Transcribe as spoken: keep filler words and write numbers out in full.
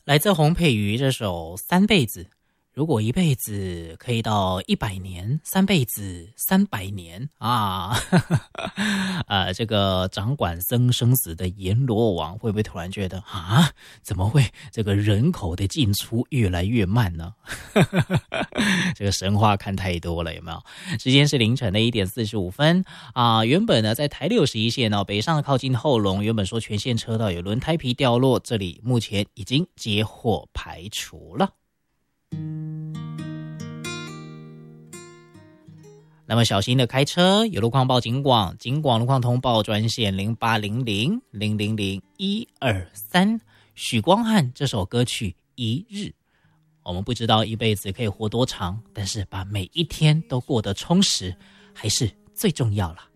来自洪佩瑜这首《三辈子》，如果一辈子可以到一百年，三辈子三百年啊！呃，这个掌管僧生死的阎罗王会不会突然觉得啊，怎么会这个人口的进出越来越慢呢？这个神话看太多了，有没有？时间是凌晨的一点四十五分啊、呃！原本呢，在台六十一线哦，北上靠近后龙，原本说全线车道有轮胎皮掉落，这里目前已经接获排除了。那么小心的开车，有路况报警广，警广路况通报专线零八零零零零零一二三。许光汉这首歌曲《一日》，我们不知道一辈子可以活多长，但是把每一天都过得充实，还是最重要了。